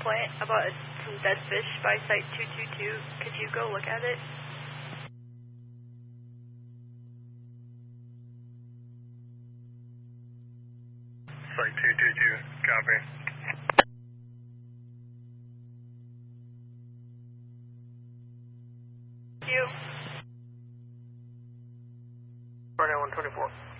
complaint about some dead fish by Site 222. Could you go look at it? Site 222, copy. Thank you. 124.